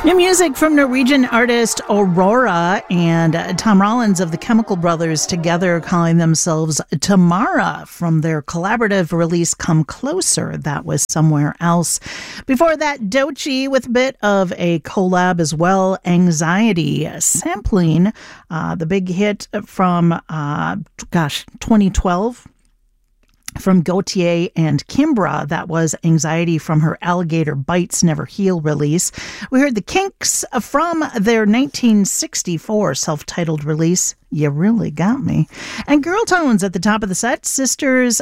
New music from Norwegian artist Aurora and Tom Rollins of the Chemical Brothers together, calling themselves Tamara, from their collaborative release Come Closer. That was Somewhere Else. Before that, Doechii with a bit of a collab as well, Anxiety, sampling the big hit from 2012. From Gautier and Kimbra, that was Anxiety from her Alligator Bites Never Heal release. We heard the Kinks from their 1964 self-titled release, You Really Got Me. And Girl Tones at the top of the set, sisters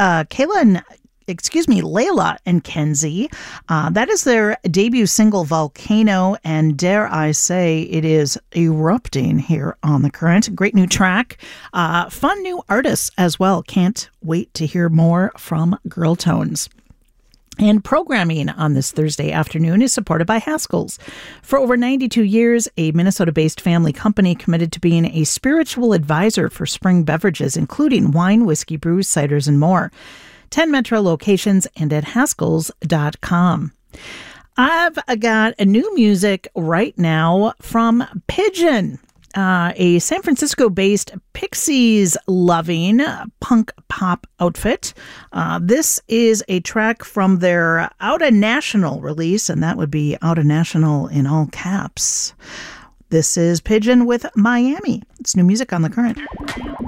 Layla and Kenzie. That is their debut single, Volcano, and dare I say, it is erupting here on The Current. Great new track. Fun new artists as well. Can't wait to hear more from Girl Tones. And programming on this Thursday afternoon is supported by Haskell's. For over 92 years, a Minnesota-based family company committed to being a spiritual advisor for spring beverages, including wine, whiskey, brews, ciders, and more. 10 metro locations and at Haskells.com. I've got a new music right now from Pigeon, a San Francisco-based Pixies-loving punk pop outfit. This is a track from their Outta National release, and that would be Outta National in all caps. This is Pigeon with Miami. It's new music on The Current.